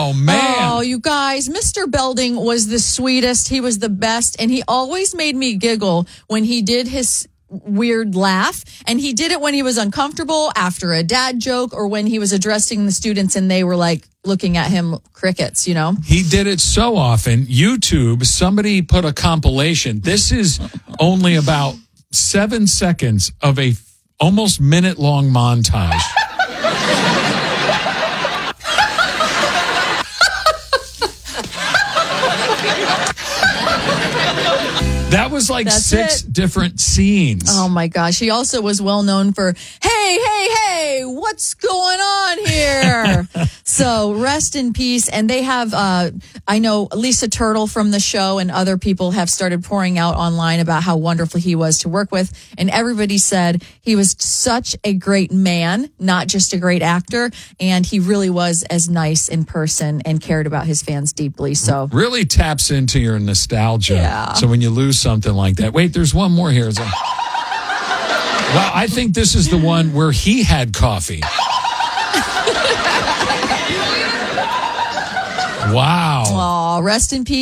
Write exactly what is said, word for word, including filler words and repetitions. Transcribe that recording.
Oh, man. Oh, you guys, Mister Belding was the sweetest. He was the best. And he always made me giggle when he did his weird laugh. And he did it when he was uncomfortable, after a dad joke, or when he was addressing the students and they were like looking at him crickets, you know? He did it so often. YouTube, somebody put a compilation. This is only about seven seconds of a almost minute long montage. That was like That's six it. different scenes. Oh my gosh. He also was well known for, hey, hey, hey, what's going on here? So rest in peace. And they have, uh, I know Lisa Turtle from the show and other people have started pouring out online about how wonderful he was to work with. And everybody said he was such a great man, not just a great actor. And he really was as nice in person and cared about his fans deeply. So really taps into your nostalgia. Yeah. So when you lose something like that, wait, there's one more here. It's a- well, I think this is the one where he had coffee. Wow. Aw, rest in peace.